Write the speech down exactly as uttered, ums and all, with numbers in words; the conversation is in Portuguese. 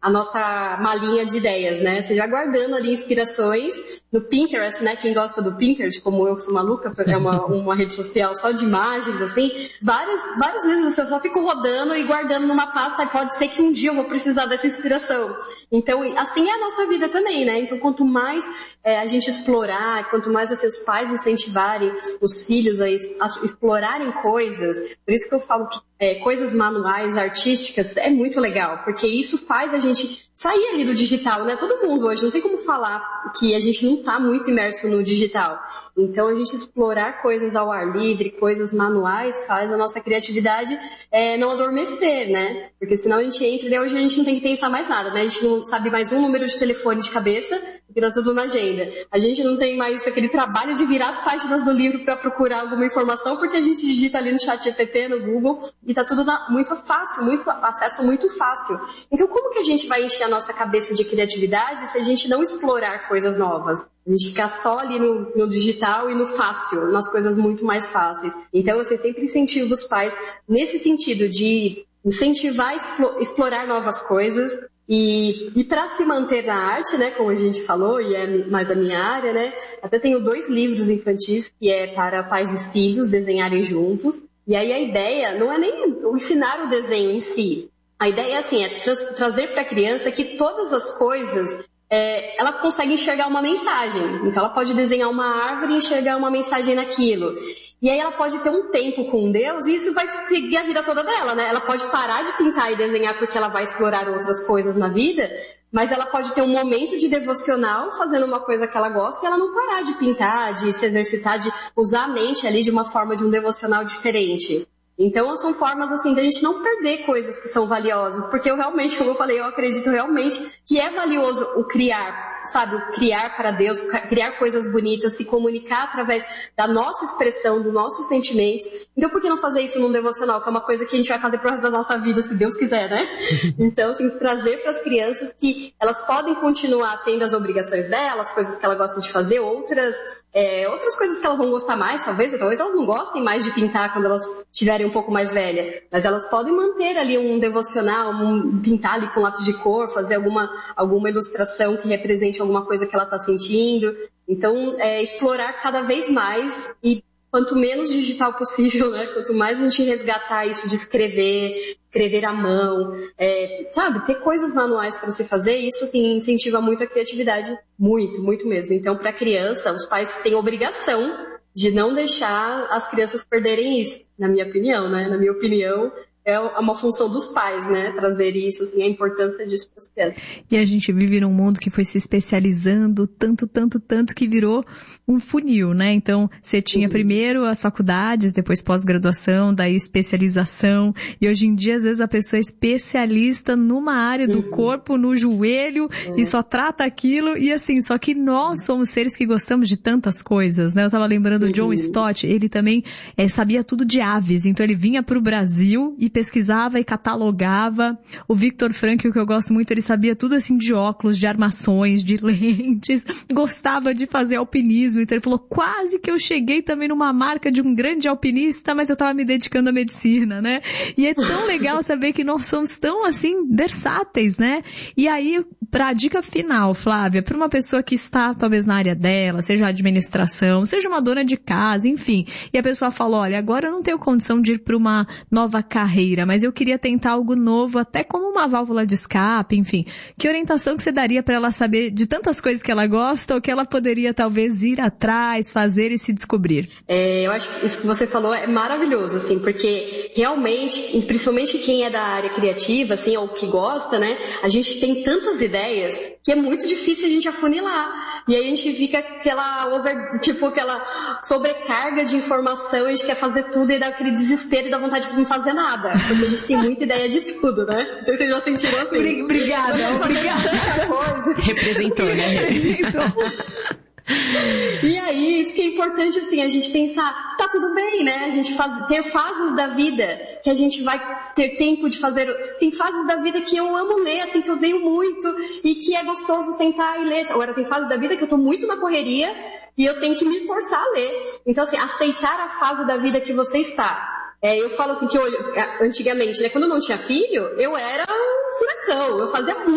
a nossa malinha de ideias, né? Você vai guardando ali inspirações no Pinterest, né? Quem gosta do Pinterest, como eu que sou maluca, é uma, uma rede social só de imagens, assim, várias, várias vezes eu só fico rodando e guardando numa pasta, e pode ser que um dia eu vou precisar dessa inspiração. Então, assim é a nossa vida também, né? Então, quanto mais é, a gente explorar, quanto mais assim, os pais incentivarem os filhos a, a explorarem coisas, por isso que eu falo que é, coisas manuais, artísticas, é muito legal, porque isso faz a gente sair ali do digital, né? Todo mundo hoje, não tem como falar que a gente não está muito imerso no digital. Então, a gente explorar coisas ao ar livre, coisas manuais, faz a nossa criatividade é, não adormecer, né? Porque senão a gente entra e hoje a gente não tem que pensar mais nada, né? A gente não sabe mais um número de telefone de cabeça, porque tá tudo na agenda. A gente não tem mais aquele trabalho de virar as páginas do livro para procurar alguma informação, porque a gente digita ali no chat G P T, no Google, e tá tudo na, muito fácil, muito acesso muito fácil. Então, como que a gente vai encher a nossa cabeça de criatividade se a gente não explorar coisas novas? A gente ficar só ali no, no digital e no fácil, nas coisas muito mais fáceis. Então, eu sempre incentivo os pais nesse sentido de incentivar a explorar novas coisas e, e para se manter na arte, né, como a gente falou, e é mais a minha área, né, até tenho dois livros infantis que é para pais e filhos desenharem juntos. E aí a ideia não é nem ensinar o desenho em si. A ideia é assim, é tra- trazer para a criança que todas as coisas, é, ela consegue enxergar uma mensagem. Então ela pode desenhar uma árvore e enxergar uma mensagem naquilo. E aí ela pode ter um tempo com Deus e isso vai seguir a vida toda dela, né? Ela pode parar de pintar e desenhar porque ela vai explorar outras coisas na vida, mas ela pode ter um momento de devocional fazendo uma coisa que ela gosta e ela não parar de pintar, de se exercitar, de usar a mente ali de uma forma de um devocional diferente. Então, são formas, assim, de a gente não perder coisas que são valiosas, porque eu realmente, como eu falei, eu acredito realmente que é valioso o criar, sabe, o criar para Deus, criar coisas bonitas, se comunicar através da nossa expressão, dos nossos sentimentos. Então, por que não fazer isso num devocional, que é uma coisa que a gente vai fazer pro resto da nossa vida, se Deus quiser, né? Então, assim, trazer para as crianças que elas podem continuar tendo as obrigações delas, coisas que elas gostam de fazer, outras, é, outras coisas que elas vão gostar mais, talvez, talvez elas não gostem mais de pintar quando elas tiverem um pouco mais velha, mas elas podem manter ali um devocional, um, pintar ali com lápis de cor, fazer alguma, alguma ilustração que represente alguma coisa que ela está sentindo. Então, é, explorar cada vez mais e quanto menos digital possível, né? Quanto mais a gente resgatar isso de escrever, escrever à mão, é, sabe, ter coisas manuais para você fazer, isso assim, incentiva muito a criatividade, muito, muito mesmo. Então, para a criança, os pais têm obrigação de não deixar as crianças perderem isso, na minha opinião, né? Na minha opinião, é uma função dos pais, né? Trazer isso, assim, a importância disso para as crianças. E a gente vive num mundo que foi se especializando tanto, tanto, tanto que virou um funil, né? Então, você tinha uhum. primeiro as faculdades, depois pós-graduação, daí especialização, e hoje em dia, às vezes, a pessoa é especialista numa área do uhum. corpo, no joelho, uhum. e só trata aquilo, e assim, só que nós somos seres que gostamos de tantas coisas, né? Eu tava lembrando do John Stott, ele também é, sabia tudo de aves, então ele vinha pro Brasil e pesquisava e catalogava. O Viktor Frankl, que eu gosto muito, ele sabia tudo assim de óculos, de armações, de lentes, gostava de fazer alpinismo, então ele falou, quase que eu cheguei também numa marca de um grande alpinista, mas eu tava me dedicando à medicina, né? E é tão legal saber que nós somos tão assim, versáteis, né? E aí, pra dica final, Flávia, para uma pessoa que está talvez na área dela, seja a administração, seja uma dona de casa, enfim, e a pessoa fala, olha, agora eu não tenho condição de ir para uma nova carreira, mas eu queria tentar algo novo, até como uma válvula de escape, enfim. Que orientação que você daria para ela saber de tantas coisas que ela gosta ou que ela poderia talvez ir atrás, fazer e se descobrir? É, eu acho que isso que você falou é maravilhoso, assim, porque realmente, principalmente quem é da área criativa, assim, ou que gosta, né, a gente tem tantas ideias que é muito difícil a gente afunilar. E aí a gente fica aquela over, tipo, aquela sobrecarga de informação, a gente quer fazer tudo e dá aquele desespero e dá vontade de não fazer nada. Porque a gente tem muita ideia de tudo, né? Não sei se vocês já sentiram assim. Obrigada, obrigada. Representou, né? Representou. E aí, isso que é importante, assim, a gente pensar, tá tudo bem, né? A gente faz, ter fases da vida que a gente vai ter tempo de fazer. Tem fases da vida que eu amo ler, assim, que eu leio muito e que é gostoso sentar e ler. Agora, tem fases da vida que eu tô muito na correria e eu tenho que me forçar a ler. Então, assim, aceitar a fase da vida que você está. É, eu falo assim que eu, antigamente, né, quando eu não tinha filho, eu era um furacão, eu fazia muito.